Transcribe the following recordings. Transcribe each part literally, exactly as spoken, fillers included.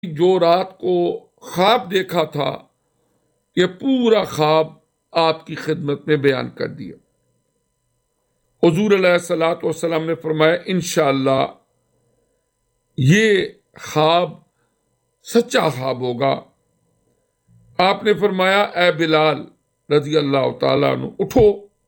جو رات کو خواب دیکھا تھا یہ پورا خواب آپ کی خدمت میں بیان کر دیا۔ حضور علیہ الصلوۃ والسلام نے فرمایا انشاءاللہ یہ خواب سچا خواب ہوگا۔ آپ نے فرمایا اے بلال رضی اللہ تعالیٰ عنہ اٹھو،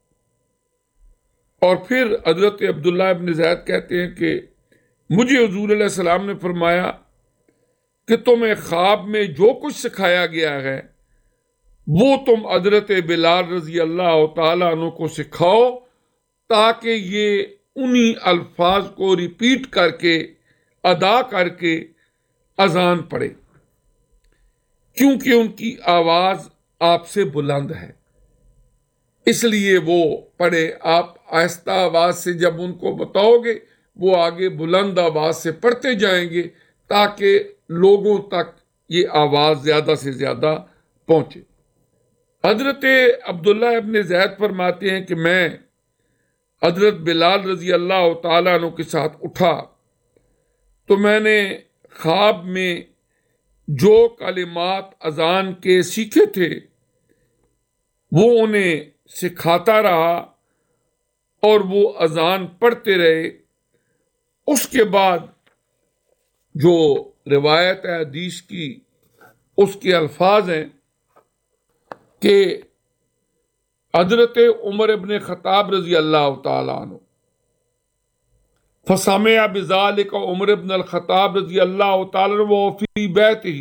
اور پھر حضرت عبداللہ ابن زید کہتے ہیں کہ مجھے حضور علیہ السلام نے فرمایا کہ تمہیں خواب میں جو کچھ سکھایا گیا ہے وہ تم حضرت بلال رضی اللہ تعالیٰ عنہ کو سکھاؤ، تاکہ یہ انہی الفاظ کو ریپیٹ کر کے ادا کر کے اذان پڑھے، کیونکہ ان کی آواز آپ سے بلند ہے، اس لیے وہ پڑھے۔ آپ آہستہ آواز سے جب ان کو بتاؤ گے وہ آگے بلند آواز سے پڑھتے جائیں گے تاکہ لوگوں تک یہ آواز زیادہ سے زیادہ پہنچے۔ حضرت عبداللہ ابن زید فرماتے ہیں کہ میں حضرت بلال رضی اللہ تعالیٰ عنہ کے ساتھ اٹھا تو میں نے خواب میں جو کلمات اذان کے سیکھے تھے وہ انہیں سکھاتا رہا اور وہ اذان پڑھتے رہے۔ اس کے بعد جو روایت ہے حدیث کی اس کے الفاظ ہیں کہ حضرت عمر ابن خطاب رضی اللہ تعالیٰ عنہ فسمع بذلك عمر ابن الخطاب رضی اللہ تعالیٰ عنہ فی بیتہ،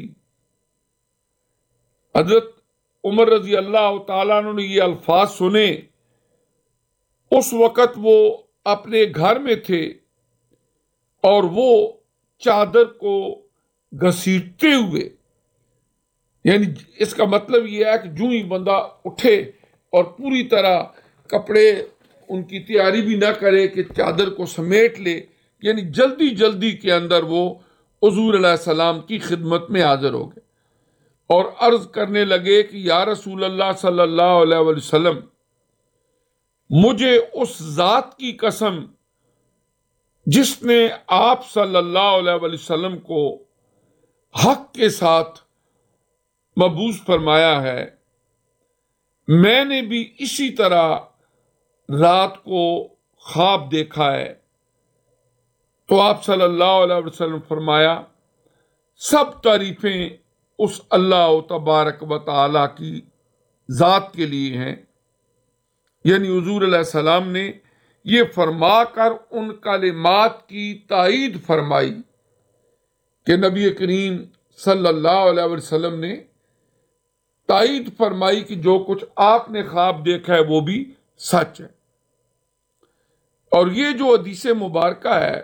حضرت عمر رضی اللہ تعالیٰ عنہ نے یہ الفاظ سنے، اس وقت وہ اپنے گھر میں تھے اور وہ چادر کو گھسیٹتے ہوئے، یعنی اس کا مطلب یہ ہے کہ جو ہی بندہ اٹھے اور پوری طرح کپڑے ان کی تیاری بھی نہ کرے کہ چادر کو سمیٹ لے، یعنی جلدی جلدی کے اندر وہ حضور علیہ السلام کی خدمت میں حاضر ہو گئے اور عرض کرنے لگے کہ یا رسول اللہ صلی اللہ علیہ وسلم، مجھے اس ذات کی قسم جس نے آپ صلی اللہ علیہ وسلم کو حق کے ساتھ مبعوث فرمایا ہے، میں نے بھی اسی طرح رات کو خواب دیکھا ہے۔ تو آپ صلی اللہ علیہ وسلم فرمایا سب تعریفیں اس اللہ تبارک و تعالی کی ذات کے لیے ہیں، یعنی حضور علیہ السلام نے یہ فرما کر ان کلمات کی تائید فرمائی کہ نبی کریم صلی اللہ علیہ وسلم نے تائید فرمائی کہ جو کچھ آپ نے خواب دیکھا ہے وہ بھی سچ ہے۔ اور یہ جو حدیث مبارکہ ہے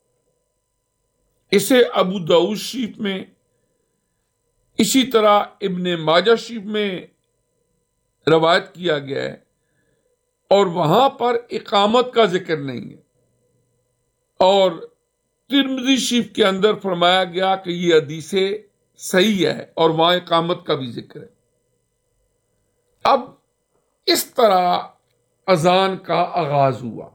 اسے ابو داؤد شریف میں، اسی طرح ابن ماجہ شریف میں روایت کیا گیا ہے، اور وہاں پر اقامت کا ذکر نہیں ہے، اور ترمذی شریف کے اندر فرمایا گیا کہ یہ حدیث صحیح ہے اور وہاں اقامت کا بھی ذکر ہے۔ اب اس طرح اذان کا آغاز ہوا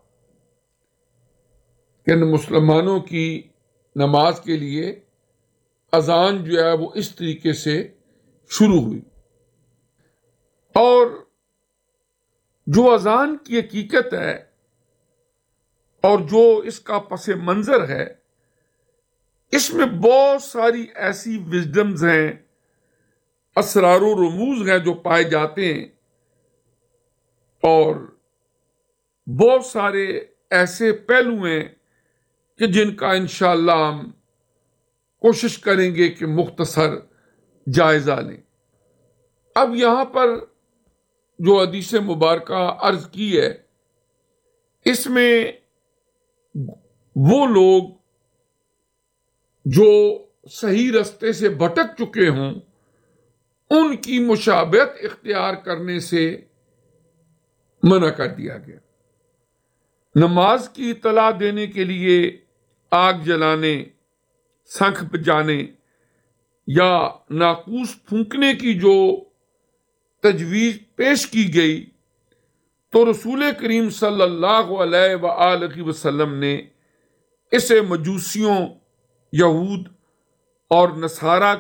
کہ مسلمانوں کی نماز کے لیے اذان جو ہے وہ اس طریقے سے شروع ہوئی، اور جو اذان کی حقیقت ہے اور جو اس کا پس منظر ہے اس میں بہت ساری ایسی وزڈمز ہیں، اسرار و رموز ہیں جو پائے جاتے ہیں، اور بہت سارے ایسے پہلو ہیں کہ جن کا انشاءاللہ ہم کوشش کریں گے کہ مختصر جائزہ لیں۔ اب یہاں پر جو حدیث مبارکہ عرض کی ہے اس میں وہ لوگ جو صحیح رستے سے بھٹک چکے ہوں ان کی مشابہت اختیار کرنے سے منع کر دیا گیا۔ نماز کی اطلاع دینے کے لیے آگ جلانے، شنکھ بجانے یا ناقوس پھونکنے کی جو تجویز پیش کی گئی تو رسول کریم صلی اللہ علیہ وآلہ وسلم نے اسے مجوسیوں، یہود اور نصارہ